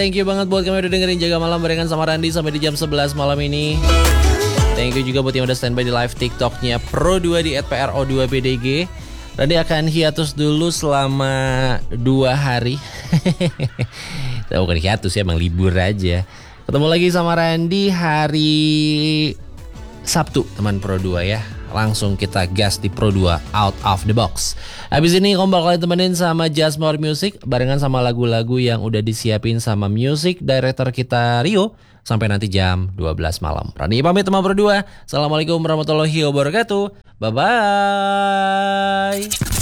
Thank you banget buat kami udah dengerin Jaga Malam barengan sama Randy sampai di jam 11 malam ini. Thank you juga buat yang udah standby di live TikToknya Pro2 di @pro2bdg. Randy akan hiatus dulu selama 2 hari. Bukan hiatus ya, emang libur aja. Ketemu lagi sama Randy hari Sabtu teman Pro2 ya. Langsung kita gas di Pro2 Out of the Box. Habis ini Om bakal temenin sama Just More Music barengan sama lagu-lagu yang udah disiapin sama music director kita Rio sampai nanti jam 12 malam. Rani pamit teman Pro2. Assalamualaikum warahmatullahi wabarakatuh. Bye bye.